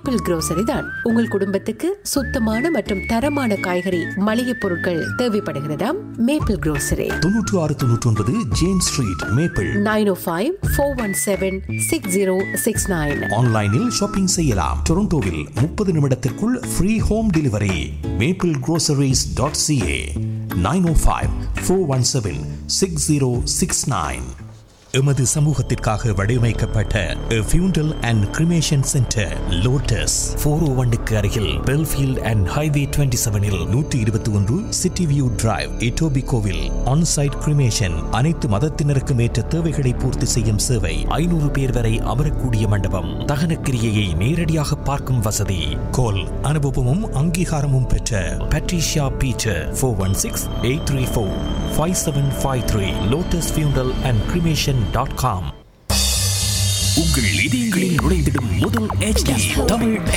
Maple grocery தான். உங்கள் குடும்பத்துக்கு சுத்தமான மற்றும் தரமான காய்கறி மளிகை பொருட்கள் தேவைப்படுகிறதாம். Maple grocery 9699 James street maple. 9054176069. ஆன்லைனில் ஷாப்பிங் செய்யலாம். டொரண்டோவில் 30 நிமிடத்திற்குள் ஃப்ரீ ஹோம் டெலிவரி. maplegroceries.ca 905-417-6069. எமது சமூகத்திற்காக வடிவமைக்கப்பட்ட ஃபியூண்டல் அண்ட் கிரிமேஷன் சென்டர் லோட்டஸ் 401க்கு அருகில் Belfield and highway 27இல் 121 city view drive இட்டோபிகோவில் on-site cremation. அனைத்து மதத்தினருக்கும் ஏற்ற தேவைகளை பூர்த்தி செய்யும் சேவை. 500 பேர் வரை அமரக்கூடிய மண்டபம். தகன கிரியையை நேரடியாக பார்க்கும் வசதி. கோல் அனுபவமும் அங்கீகாரமும் பெற்ற பட்ரிஷியா பீட்டர் 416-834-5753 லோட்டஸ் ஃபியூண்டல் அண்ட் கிரிமேஷன் .com. உங்கள் இதயங்களில் நுழைந்திடும் முதல் HD தமிழ்